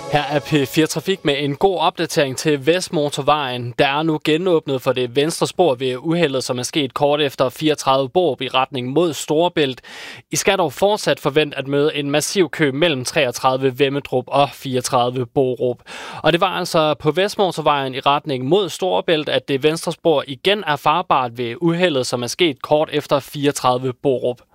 Her er P4 Trafik med en god opdatering til Vestmotorvejen. Der er nu genåbnet for det venstre spor ved uheldet, som er sket kort efter 34 Borup i retning mod Storebælt. I skal dog fortsat forvente at møde en massiv kø mellem 33 Vemmedrup og 34 Borup. Og det var altså på Vestmotorvejen i retning mod Storebælt, at det venstre spor igen er farbart ved uheldet, som er sket kort efter 34 Borup.